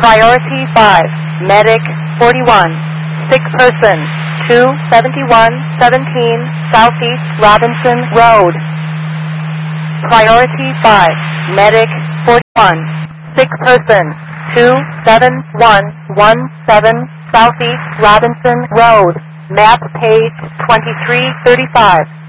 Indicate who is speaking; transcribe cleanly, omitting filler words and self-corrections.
Speaker 1: Priority 5, Medic 41, sick person, 27117 Southeast Robinson Road. Priority 5, Medic 41, sick person, 27117 Southeast Robinson Road. Map page 2335.